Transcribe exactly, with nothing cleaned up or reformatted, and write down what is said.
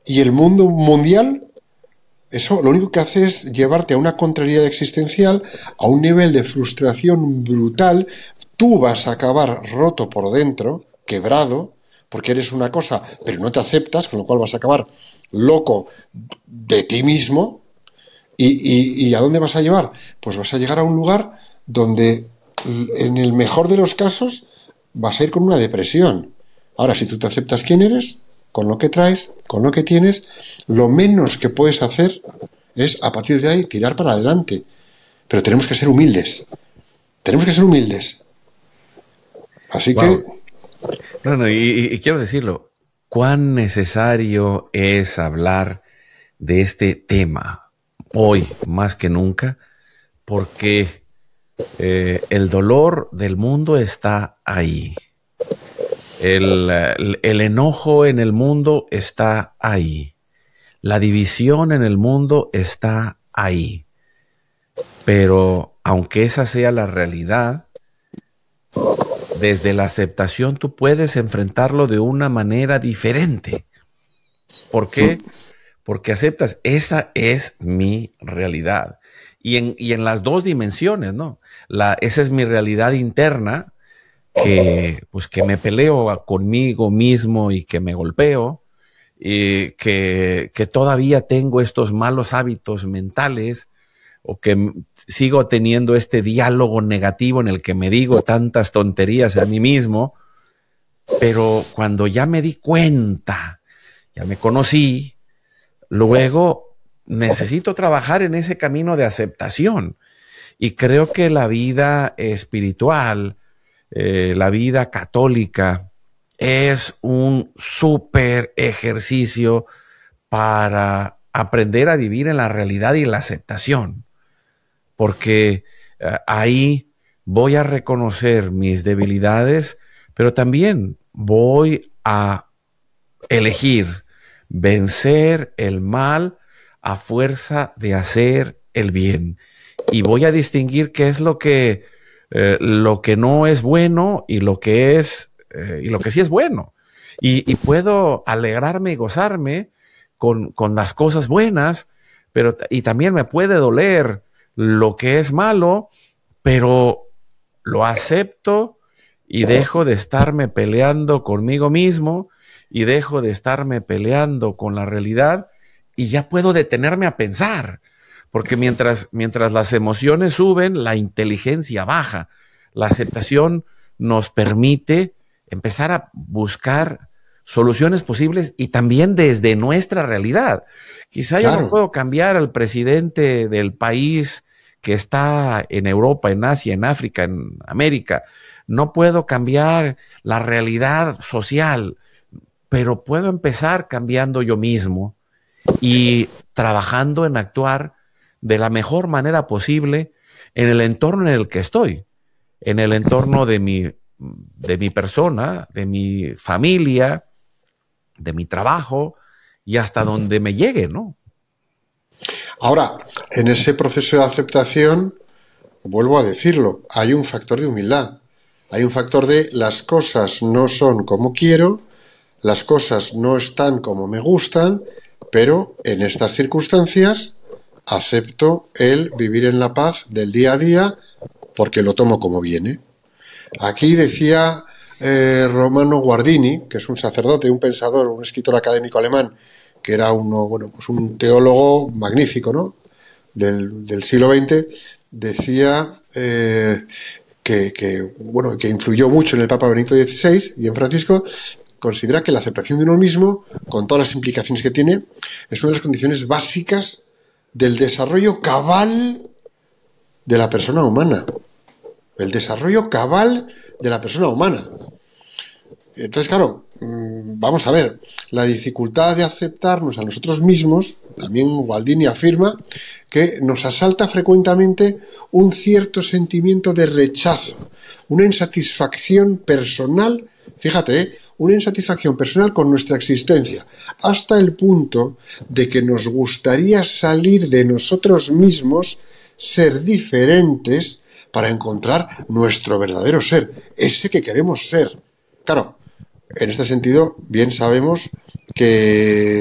Y el mundo mundial, eso lo único que hace es llevarte a una contrariedad existencial, a un nivel de frustración brutal. Tú vas a acabar roto por dentro, quebrado, porque eres una cosa, pero no te aceptas, con lo cual vas a acabar loco de ti mismo. ¿Y, y, y a dónde vas a llevar? Pues vas a llegar a un lugar donde, en el mejor de los casos, vas a ir con una depresión. Ahora, si tú te aceptas quién eres, con lo que traes, con lo que tienes, lo menos que puedes hacer es, a partir de ahí, tirar para adelante. Pero tenemos que ser humildes. Tenemos que ser humildes. Así Wow. que... No, no, y, y- y quiero decirlo, cuán necesario es hablar de este tema hoy más que nunca, porque eh, el dolor del mundo está ahí. El, el, el enojo en el mundo está ahí. La división en el mundo está ahí. Pero aunque esa sea la realidad, desde la aceptación tú puedes enfrentarlo de una manera diferente. ¿Por qué? Porque aceptas, esa es mi realidad. Y en, y en las dos dimensiones, ¿no? La, esa es mi realidad interna, que, pues, que me peleo conmigo mismo y que me golpeo, y que, que todavía tengo estos malos hábitos mentales, o que m- sigo teniendo este diálogo negativo en el que me digo tantas tonterías a mí mismo, pero cuando ya me di cuenta, ya me conocí, luego necesito trabajar en ese camino de aceptación. Y creo que la vida espiritual, eh, la vida católica, es un súper ejercicio para aprender a vivir en la realidad y la aceptación, porque eh, ahí voy a reconocer mis debilidades, pero también voy a elegir vencer el mal a fuerza de hacer el bien. Y voy a distinguir qué es lo que, eh, lo que no es bueno y lo que es, eh, y lo que sí es bueno. Y, y puedo alegrarme y gozarme con, con las cosas buenas, pero y también me puede doler lo que es malo, pero lo acepto y dejo de estarme peleando conmigo mismo y dejo de estarme peleando con la realidad y ya puedo detenerme a pensar, porque mientras, mientras las emociones suben, la inteligencia baja. La aceptación nos permite empezar a buscar soluciones posibles y también desde nuestra realidad. Quizá yo no Claro, puedo cambiar al presidente del país que está en Europa, en Asia, en África, en América. No puedo cambiar la realidad social, pero puedo empezar cambiando yo mismo y trabajando en actuar de la mejor manera posible en el entorno en el que estoy, en el entorno de mi, de mi persona, de mi familia, de mi trabajo y hasta donde me llegue, ¿no? ahora, en ese proceso de aceptación, vuelvo a decirlo, hay un factor de humildad. Hay un factor de las cosas no son como quiero, las cosas no están como me gustan, pero en estas circunstancias acepto el vivir en la paz del día a día porque lo tomo como viene. Aquí decía eh, Romano Guardini, que es un sacerdote, un pensador, un escritor académico alemán, que era uno, bueno, pues un teólogo magnífico, ¿no? Del, del siglo veinte, decía eh, que, que, bueno, que influyó mucho en el Papa Benedicto dieciséis y en Francisco, considera que la aceptación de uno mismo, con todas las implicaciones que tiene, es una de las condiciones básicas del desarrollo cabal de la persona humana. El desarrollo cabal de la persona humana. Entonces, claro, vamos a ver, la dificultad de aceptarnos a nosotros mismos, también Gualdini afirma que nos asalta frecuentemente un cierto sentimiento de rechazo, una insatisfacción personal, fíjate, ¿eh? Una insatisfacción personal con nuestra existencia, hasta el punto de que nos gustaría salir de nosotros mismos, ser diferentes, para encontrar nuestro verdadero ser, ese que queremos ser. Claro, en este sentido, bien sabemos que